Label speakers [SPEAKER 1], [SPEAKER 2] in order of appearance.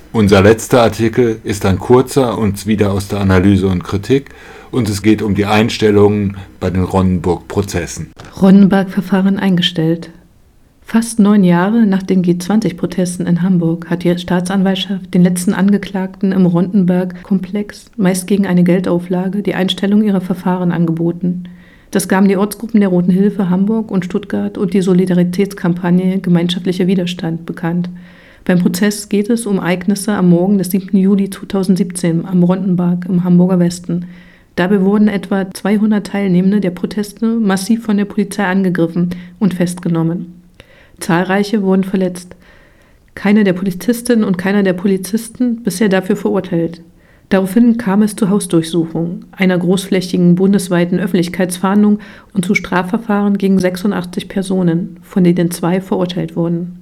[SPEAKER 1] Unser letzter Artikel ist ein kurzer und wieder aus der Analyse und Kritik, und es geht um die Einstellungen bei den Ronnenburg-Prozessen.
[SPEAKER 2] Ronnenberg-Verfahren eingestellt. Fast 9 Jahre nach den G20-Protesten in Hamburg hat die Staatsanwaltschaft den letzten Angeklagten im Ronnenberg-Komplex meist gegen eine Geldauflage die Einstellung ihrer Verfahren angeboten. Das gaben die Ortsgruppen der Roten Hilfe Hamburg und Stuttgart und die Solidaritätskampagne Gemeinschaftlicher Widerstand bekannt. Beim Prozess geht es um Ereignisse am Morgen des 7. Juli 2017 am Ronnenberg im Hamburger Westen. Dabei wurden etwa 200 Teilnehmende der Proteste massiv von der Polizei angegriffen und festgenommen. Zahlreiche wurden verletzt. Keiner der Polizistinnen und keiner der Polizisten bisher dafür verurteilt. Daraufhin kam es zur Hausdurchsuchung, einer großflächigen bundesweiten Öffentlichkeitsfahndung und zu Strafverfahren gegen 86 Personen, von denen 2 verurteilt wurden.